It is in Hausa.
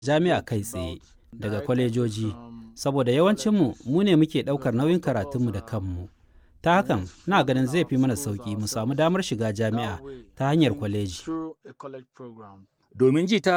jami'a kai tsaye daga kwalejoji, saboda yawancinmu mu ne muke ɗaukar nauyin karatunmu da kanmu. Ta hakan, na ganin zai fi mana sauƙi mu samu damar shiga jami'a ta hanyar kwaleji. Domin ji ta